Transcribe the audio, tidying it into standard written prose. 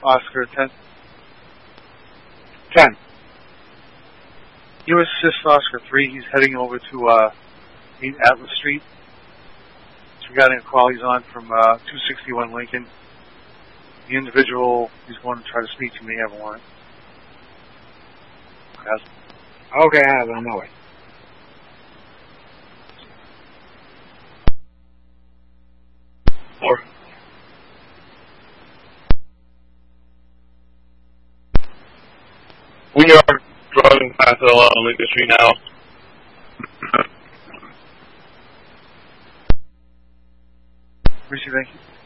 Oscar 10. 10. U.S. Assist Oscar 3. He's heading over to 8 Atlas Street. He's regarding a call he's on from 261 Lincoln. The individual he's going to try to speak to may have a warrant. Yes. Okay, I have it. I know it. We are driving past it on Lincoln Street now. Appreciate it. Thank you.